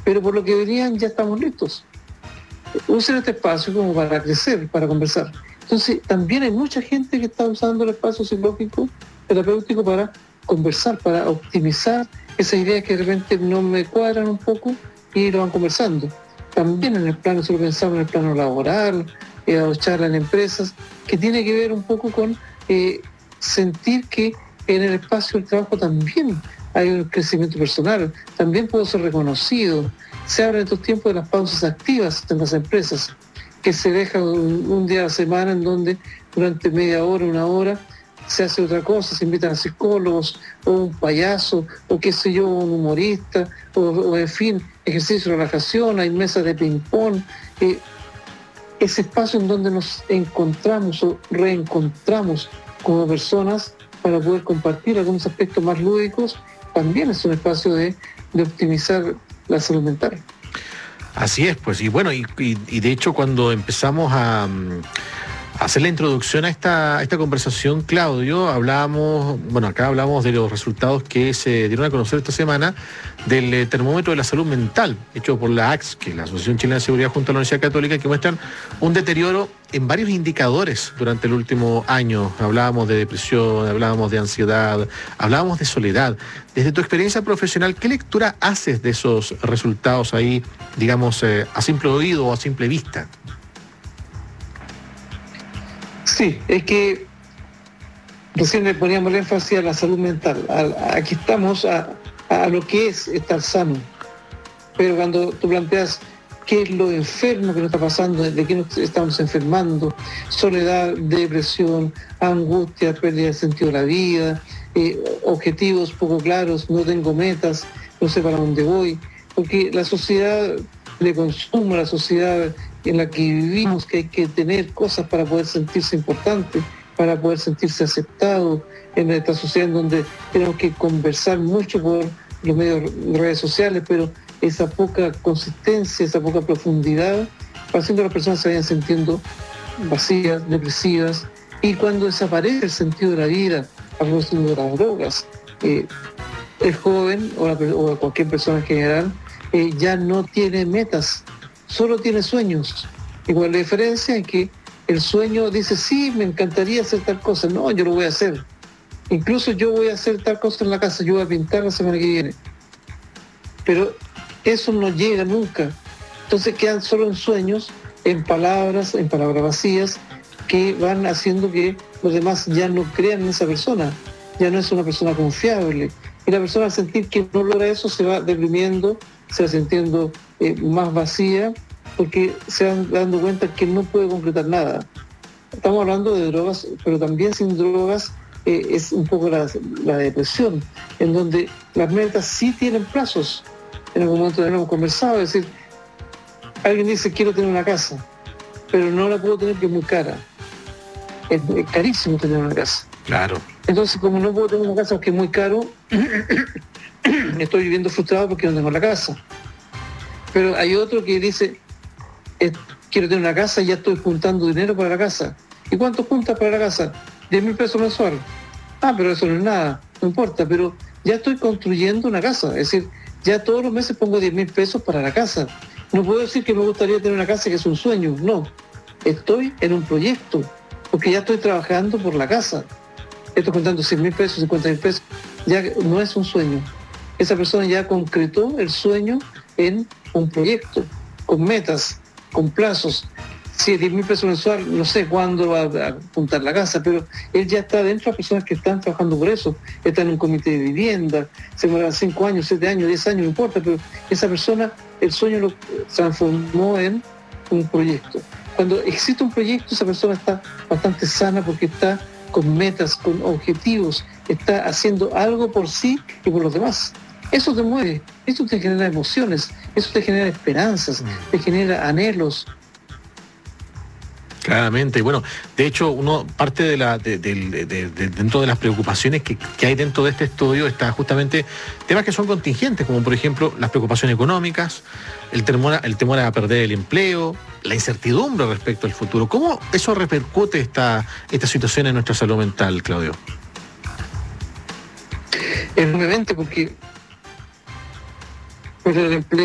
pero por lo que venían ya estamos listos. Usen este espacio como para crecer, para conversar. Entonces, también hay mucha gente que está usando el espacio psicológico, terapéutico para conversar, para optimizar esas ideas que de repente no me cuadran un poco y lo van conversando. También en el plano, si lo pensamos en el plano laboral, o charlas en empresas, que tiene que ver un poco con sentir que en el espacio del trabajo también hay un crecimiento personal, también puedo ser reconocido. Se habla en estos tiempos de las pausas activas en las empresas, que se deja un día a la semana en donde durante media hora, una hora, se hace otra cosa, se invitan a psicólogos, o un payaso, o qué sé yo, un humorista, o en fin, ejercicio de relajación, hay mesas de ping-pong. Ese espacio en donde nos encontramos o reencontramos como personas para poder compartir algunos aspectos más lúdicos, también es un espacio de optimizar la salud mental. Así es, pues, y bueno, y de hecho cuando empezamos a hacer la introducción a esta conversación, Claudio, acá hablamos de los resultados que se dieron a conocer esta semana del termómetro de la salud mental, hecho por la ACS, que es la Asociación Chilena de Seguridad junto a la Universidad Católica, que muestran un deterioro en varios indicadores durante el último año. Hablábamos de depresión, hablábamos de ansiedad, hablábamos de soledad. Desde tu experiencia profesional, ¿qué lectura haces de esos resultados ahí, digamos, a simple oído o a simple vista? Sí, es que recién le poníamos el énfasis a la salud mental. Aquí estamos a lo que es estar sano. Pero cuando tú planteas qué es lo enfermo que nos está pasando, de qué nos estamos enfermando, soledad, depresión, angustia, pérdida de sentido de la vida, objetivos poco claros, no tengo metas, no sé para dónde voy, porque la sociedad de consumo, la sociedad en la que vivimos, que hay que tener cosas para poder sentirse importante, para poder sentirse aceptado, en esta sociedad en donde tenemos que conversar mucho por los medios de redes sociales, pero esa poca consistencia, esa poca profundidad, va haciendo que las personas se vayan sintiendo vacías, depresivas, y cuando desaparece el sentido de la vida, a propósito de las drogas, el joven o cualquier persona en general ya no tiene metas, solo tiene sueños. Y con la diferencia es que el sueño dice, sí, me encantaría hacer tal cosa. No, yo lo voy a hacer. Incluso yo voy a hacer tal cosa en la casa, yo voy a pintar la semana que viene. Pero eso no llega nunca. Entonces quedan solo en sueños, en palabras vacías, que van haciendo que los demás ya no crean en esa persona. Ya no es una persona confiable. Y la persona al sentir que no logra eso se va deprimiendo, se va sintiendo más vacía, porque se van dando cuenta que no puede concretar nada. Estamos hablando de drogas, pero también sin drogas es un poco la depresión, en donde las metas sí tienen plazos. En algún momento lo hemos conversado, es decir, alguien dice quiero tener una casa, pero no la puedo tener porque es muy cara. Es carísimo tener una casa. Claro. Entonces, como no puedo tener una casa porque es muy caro, estoy viviendo frustrado porque no tengo la casa. Pero hay otro que dice, quiero tener una casa y ya estoy juntando dinero para la casa. ¿Y cuánto juntas para la casa? 10.000 pesos mensual. Ah, pero eso no es nada, no importa, pero ya estoy construyendo una casa. Es decir, ya todos los meses pongo 10.000 pesos para la casa. No puedo decir que me gustaría tener una casa que es un sueño, no. Estoy en un proyecto, porque ya estoy trabajando por la casa. Estoy contando 100.000 pesos, 50.000 pesos, ya no es un sueño. Esa persona ya concretó el sueño en un proyecto, con metas, con plazos. Si es 10.000 pesos mensual, no sé cuándo va a juntar la casa, pero él ya está dentro de las personas que están trabajando por eso. Está en un comité de vivienda, se mueran 5 años, 7 años, 10 años, no importa, pero esa persona, el sueño lo transformó en un proyecto. Cuando existe un proyecto, esa persona está bastante sana porque está con metas, con objetivos, está haciendo algo por sí y por los demás. Eso te mueve, eso te genera emociones, eso te genera esperanzas, te genera anhelos. Claramente, y bueno, de hecho, parte de dentro de las preocupaciones que hay dentro de este estudio está justamente temas que son contingentes, como por ejemplo las preocupaciones económicas, el temor a perder el empleo, la incertidumbre respecto al futuro. ¿Cómo eso repercute esta situación en nuestra salud mental, Claudio? Enormemente, porque el empleo